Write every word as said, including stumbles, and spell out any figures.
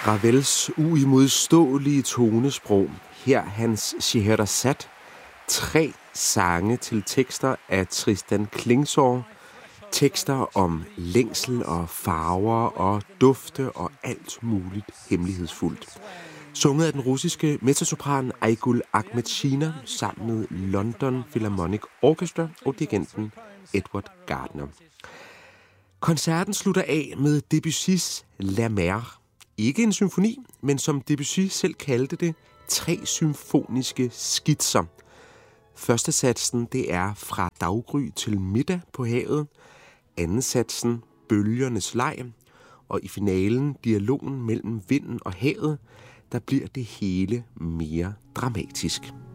Ravels uimodståelige tonesprog. Her hans Scheherazade. Tre sange til tekster af Tristan Klingsor. Tekster om længsel og farver og dufte og alt muligt hemmelighedsfuldt. Sunget af den russiske mezzosopran Aigul Akhmetshina sammen med London Philharmonic Orchestra og dirigenten Edward Gardner. Koncerten slutter af med Debussys La Mer. Ikke en symfoni, men som Debussy selv kaldte det, tre symfoniske skitser. Første satsen, det er fra daggry til middag på havet. Anden satsen, bølgernes leg. Og i finalen, dialogen mellem vinden og havet, der bliver det hele mere dramatisk.